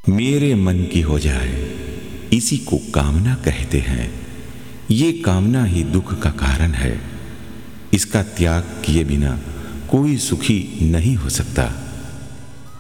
मेरे मन की हो जाए, इसी को कामना कहते हैं। ये कामना ही दुख का कारण है। इसका त्याग किए बिना कोई सुखी नहीं हो सकता।